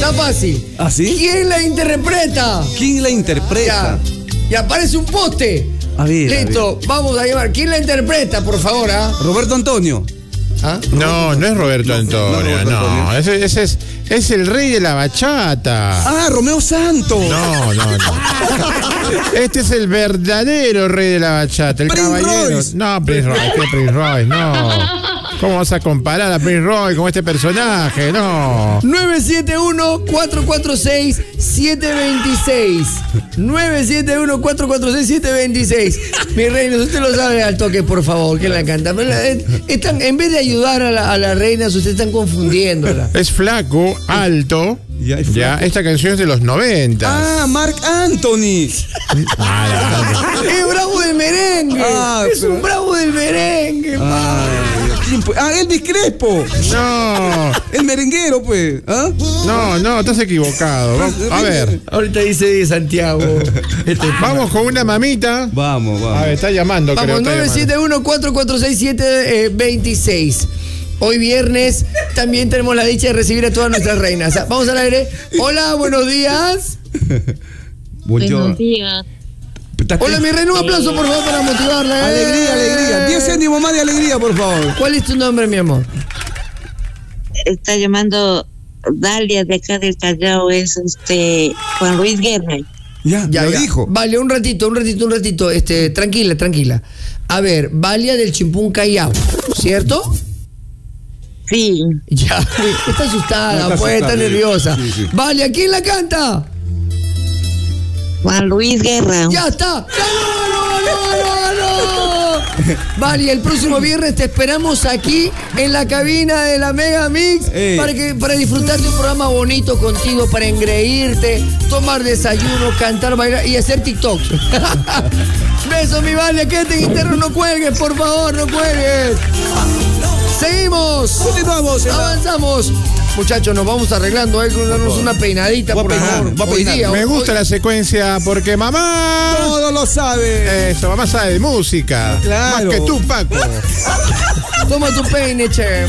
Está fácil. ¿Ah, sí? ¿Quién la interpreta? ¿Quién la interpreta? Y aparece un poste. A ver. Listo, vamos a llamar. ¿Quién la interpreta, por favor? Roberto Antonio. ¿Ah? No, no es Roberto Antonio, no. Ese es el rey de la bachata. Ah, Romeo Santos. No. Este es el verdadero rey de la bachata, el Prince caballero. Royce. No, Prince Royce, ¿qué Prince Royce? No. ¿Cómo vas a comparar a Prince Royce con este personaje? No. 971-446-726. 971-446-726. Mi reina, usted lo sabe al toque, por favor, que la canta. En vez de ayudar a la reina, ustedes están confundiéndola. Es flaco, alto. Ya, esta canción es de los 90. Ah, Marc Anthony. Es bravo del merengue. Es un bravo del merengue. Elvis Crespo. No. El merenguero, pues. ¿Ah? No, estás equivocado. A ver. Ahorita dice Santiago. Vamos con una mamita. Vamos. A ver, está llamando. Vamos, 971-446-726. Hoy viernes también tenemos la dicha de recibir a todas nuestras reinas. Vamos al aire. Hola, buenos días. Buenos días. Hola, mi reina, un aplauso, por favor, para motivarla. Alegría. 10 céntimos más de alegría, por favor. ¿Cuál es tu nombre, mi amor? Está llamando Dalia de acá del Callao, es Juan Luis Guerra. Ya lo dijo. Vale, un ratito. Tranquila. A ver, Valia del Chimpún Callao, ¿cierto? Sí. Ya, está asustada, está nerviosa. Sí. Vale, ¿quién la canta? Juan Luis Guerra. ¡Ya está! ¡Ganó! Vale, el próximo viernes te esperamos aquí en la cabina de la Mega Mix para disfrutar de un programa bonito contigo, para engreírte, tomar desayuno, cantar, bailar y hacer TikTok. Besos, mi Vale, quédate en interno, no cuelgues, por favor, no cuelgues. Seguimos. Continuamos. Avanzamos. Muchachos, nos vamos arreglando, darnos una peinadita, por favor. Me gusta la secuencia porque mamá todo lo sabe. Eso, mamá sabe de música. Claro. Más que tú, Paco. Toma tu peine, che.